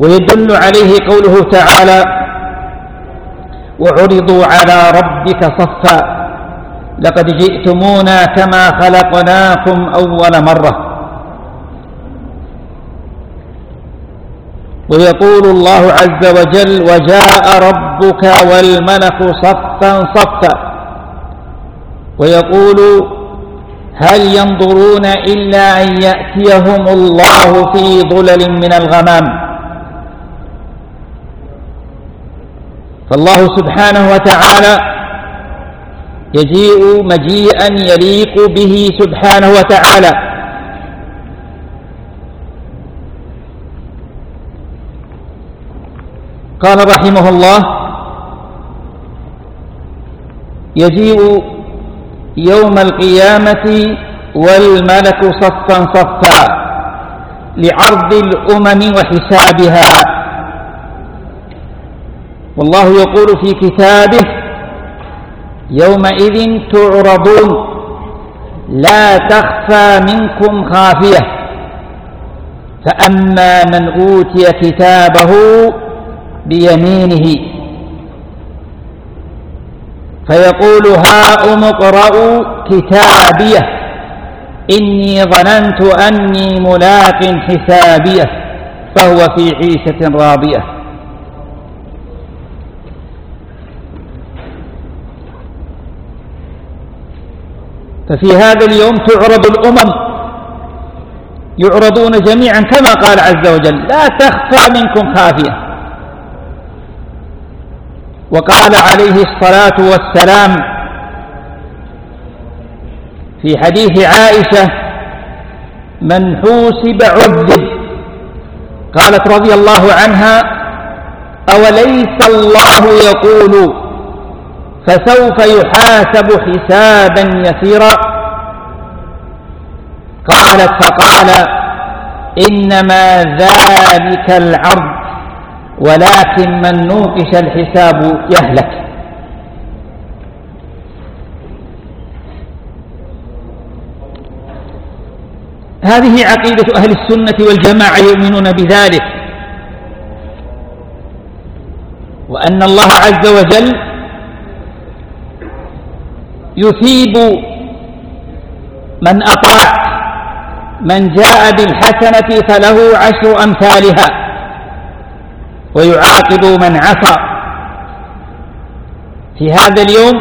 ويدل عليه قوله تعالى: وعرضوا على ربك صفا لقد جئتمونا كما خلقناكم أول مرة. ويقول الله عز وجل: وجاء ربك والملك صفا صفا. ويقول: هل ينظرون إلا أن يأتيهم الله في ظلل من الغمام. فالله سبحانه وتعالى يجيء مجيئا يليق به سبحانه وتعالى، قال رحمه الله: يجيء يوم القيامة والملك صفا صفا لعرض الأمم وحسابها. والله يقول في كتابه: يومئذ تعرضون لا تخفى منكم خافية فأما من أوتي كتابه بيمينه فيقول: هاؤم اقرءوا كتابيه إني ظننت أني ملاق حسابيه فهو في عيشة راضية. ففي هذا اليوم تعرض الأمم، يعرضون جميعا كما قال عز وجل: لا تخفى منكم خافية. وقال عليه الصلاة والسلام في حديث عائشة: من حوسب عذب. قالت رضي الله عنها: أوليس الله يقول فسوف يحاسب حسابا يسيرا؟ قالت: فقال: إنما ذلك العرض ولكن من نوقش الحساب يهلك. هذه عقيدة أهل السنة والجماعة، يؤمنون بذلك، وأن الله عز وجل يثيب من أطاع، من جاء بالحسنة فله 10 أمثالها، ويعاقب من عصى. في هذا اليوم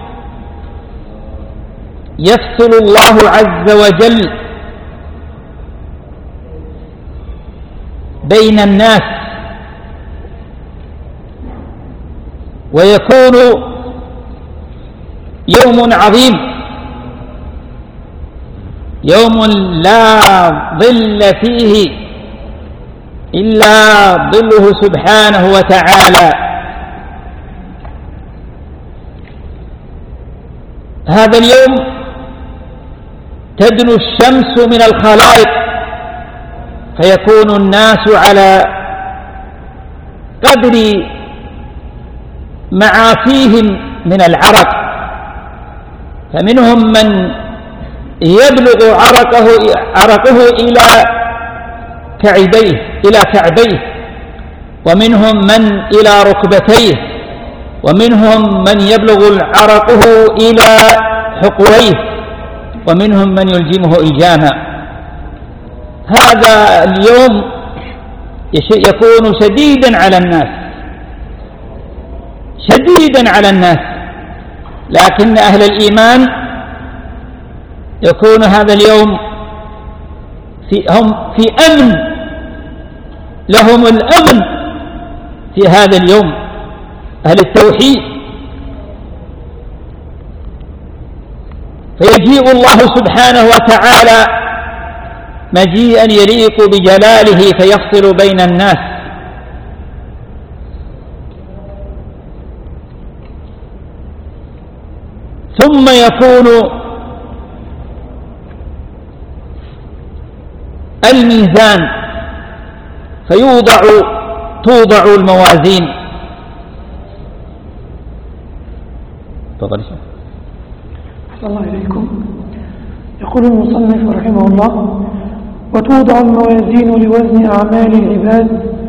يفصل الله عز وجل بين الناس، ويكون يوم عظيم، يوم لا ظل فيه إلا ظله سبحانه وتعالى. هذا اليوم تدنو الشمس من الخلائق، فيكون الناس على قدر معافيهم من العرق، فمنهم من يبلغ عرقه إلى كعبيه، ومنهم من إلى ركبتيه، ومنهم من يبلغ عرقه إلى حقويه، ومنهم من يلجمه إلجاما. هذا اليوم يكون شديدا على الناس، لكن أهل الإيمان يكون هذا اليوم هم في أمن، لهم الأمن في هذا اليوم، أهل التوحيد. فيجيء الله سبحانه وتعالى مجيئا يليق بجلاله فيفصل بين الناس. ثم يكون الميزان توضع الموازين. تفضل. أحسن الله إليكم. يقول المصنف رحمه الله: وتوضع الموازين لوزن أعمال العباد